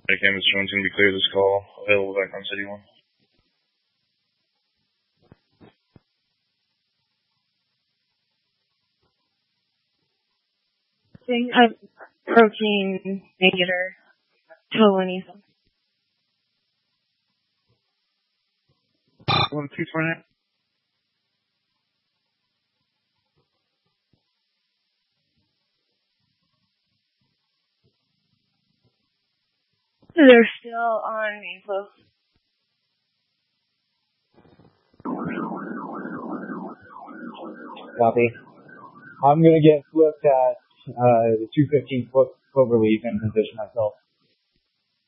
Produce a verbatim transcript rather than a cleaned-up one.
Okay, Mister Jones going to be clear this call. Available back on City one. Thing of protein negator Tolonism. One, two, four, nine. They're still on info. Copy. I'm going to get flipped at uh, the two fifteen foot foot relief and position myself.